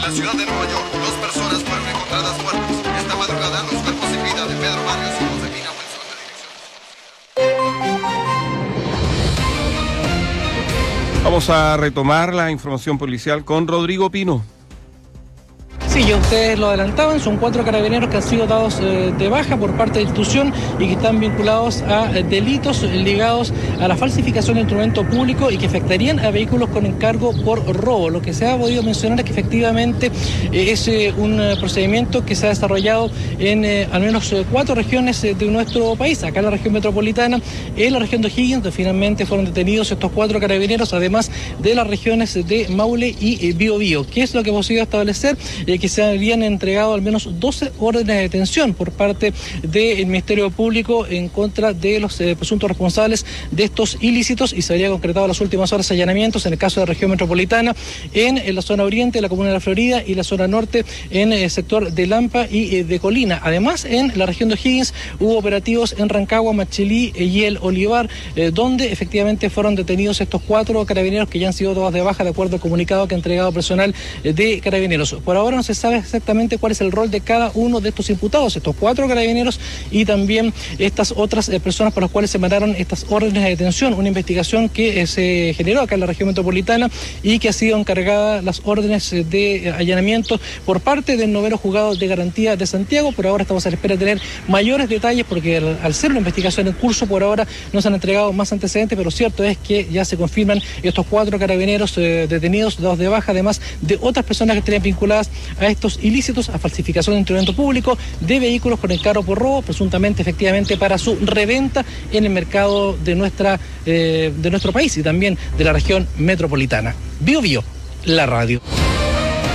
En la ciudad de Nueva York, 2 personas fueron encontradas muertas. Esta madrugada, los cuerpos sin vida de Pedro Barrios y Josefina Wilson de dirección. Vamos a retomar la información policial con Rodrigo Pino. Sí, ya ustedes lo adelantaban, son 4 carabineros que han sido dados de baja por parte de la institución y que están vinculados a delitos ligados a la falsificación de instrumento público y que afectarían a vehículos con encargo por robo. Lo que se ha podido mencionar es que efectivamente es un procedimiento que se ha desarrollado en al menos 4 regiones de nuestro país. Acá en la región metropolitana, en la región de O'Higgins, donde finalmente fueron detenidos estos 4 carabineros, además de las regiones de Maule y Biobío. ¿Qué es lo que hemos podido establecer? Que se habían entregado al menos 12 órdenes de detención por parte del Ministerio Público en contra de los presuntos responsables de estos ilícitos, y se habría concretado en las últimas horas allanamientos en el caso de la región metropolitana, en la zona oriente de la comuna de La Florida y la zona norte en el sector de Lampa y de Colina. Además, en la región de O'Higgins hubo operativos en Rancagua, Machelí y El Olivar, donde efectivamente fueron detenidos estos 4 carabineros que ya han sido dados de baja de acuerdo al comunicado que ha entregado personal de carabineros. Por ahora no se sabe exactamente cuál es el rol de cada uno de estos imputados, estos 4 carabineros y también estas otras personas por las cuales se mandaron estas órdenes de detención. Una investigación que se generó acá en la región metropolitana y que ha sido encargada las órdenes de allanamiento por parte del 9º Juzgado de Garantía de Santiago. Por ahora estamos a la espera de tener mayores detalles porque al ser una investigación en curso por ahora no se han entregado más antecedentes, pero cierto es que ya se confirman estos 4 carabineros detenidos, dados de baja, además de otras personas que estarían vinculadas a estos ilícitos, a falsificación de instrumento público, de vehículos con encargo por robo, presuntamente efectivamente para su reventa en el mercado de nuestro país y también de la región metropolitana. Biobío, la radio.